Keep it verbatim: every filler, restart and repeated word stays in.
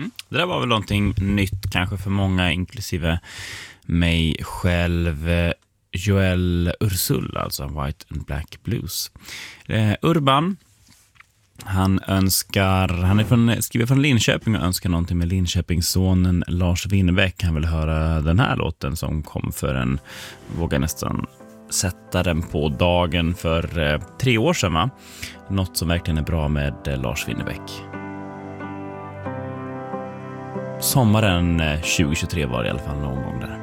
Mm. Det där var väl någonting nytt kanske för många, inklusive mig själv. Joel Ursul, alltså White and Black Blues. Eh, Urban, han önskar, han är från, skriver från Linköping och önskar någonting med Linköpingssonen Lars Winnerbäck. Han vill höra den här låten som kom för en, vågar nästan sätta den på dagen för eh, tre år sedan, va? Något som verkligen är bra med eh, Lars Winnerbäck. Sommaren eh, tjugo tjugotre var det i alla fall någon gång där.